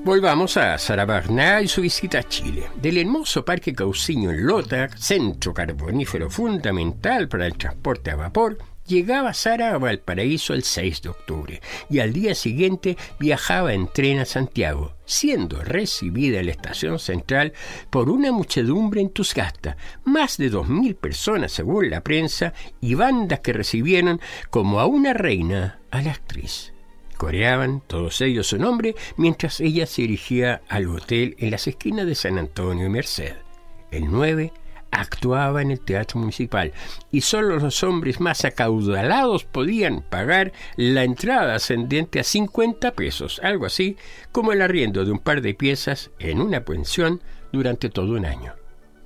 Volvamos a Sara Bernard y su visita a Chile. Del hermoso Parque Cauciño en Lota, centro carbonífero fundamental para el transporte a vapor, llegaba Sara a Valparaíso el 6 de octubre y al día siguiente viajaba en tren a Santiago, siendo recibida en la estación central por una muchedumbre entusiasta, más de 2.000 personas según la prensa y bandas que recibieron como a una reina a la actriz. Coreaban todos ellos su nombre mientras ella se dirigía al hotel en las esquinas de San Antonio y Merced. El 9 actuaba en el Teatro Municipal y solo los hombres más acaudalados podían pagar la entrada ascendente a 50 pesos, algo así como el arriendo de un par de piezas en una pensión durante todo un año.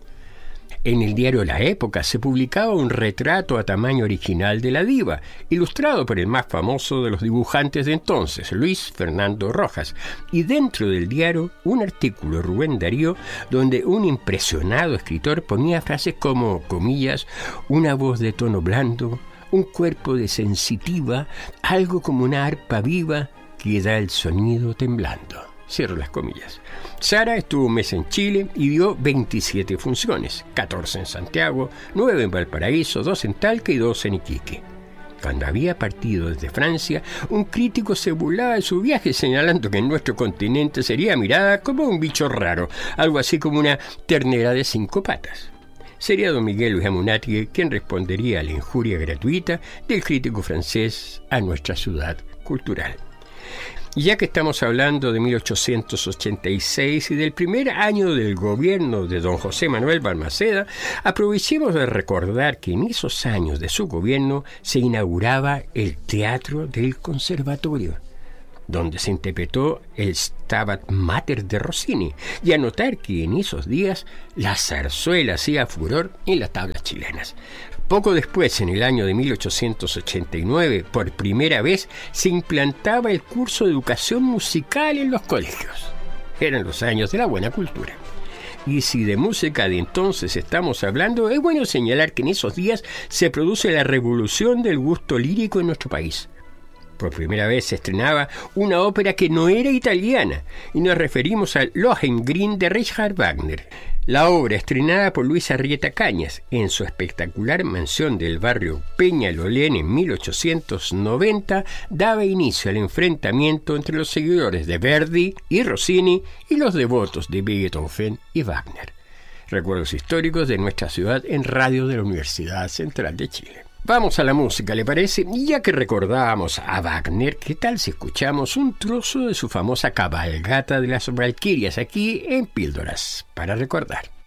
En el diario La Época se publicaba un retrato a tamaño original de la diva, ilustrado por el más famoso de los dibujantes de entonces, Luis Fernando Rojas, y dentro del diario un artículo de Rubén Darío donde un impresionado escritor ponía frases como, comillas, una voz de tono blando, un cuerpo de sensitiva, algo como una arpa viva que da el sonido temblando. Cierro las comillas. Sara estuvo un mes en Chile y dio 27 funciones, 14 en Santiago, 9 en Valparaíso, 2 en Talca y 2 en Iquique. Cuando había partido desde Francia, un crítico se burlaba de su viaje señalando que en nuestro continente sería mirada como un bicho raro, algo así como una ternera de 5 patas. Sería don Miguel Luis Amunátegui quien respondería a la injuria gratuita del crítico francés a nuestra ciudad cultural. Y ya que estamos hablando de 1886 y del primer año del gobierno de don José Manuel Balmaceda, aprovechemos de recordar que en esos años de su gobierno se inauguraba el Teatro del Conservatorio, donde se interpretó el Stabat Mater de Rossini, y anotar que en esos días la zarzuela hacía furor en las tablas chilenas. Poco después, en el año de 1889, por primera vez se implantaba el curso de educación musical en los colegios. Eran los años de la buena cultura. Y si de música de entonces estamos hablando, es bueno señalar que en esos días se produce la revolución del gusto lírico en nuestro país. Por primera vez se estrenaba una ópera que no era italiana, y nos referimos al Lohengrin de Richard Wagner. La obra, estrenada por Luis Arrieta Cañas en su espectacular mansión del barrio Peñalolén en 1890, daba inicio al enfrentamiento entre los seguidores de Verdi y Rossini y los devotos de Beethoven y Wagner. Recuerdos históricos de nuestra ciudad en radio de la Universidad Central de Chile. Vamos a la música, ¿le parece? Y ya que recordábamos a Wagner, ¿qué tal si escuchamos un trozo de su famosa cabalgata de las Valquirias aquí en Píldoras para recordar?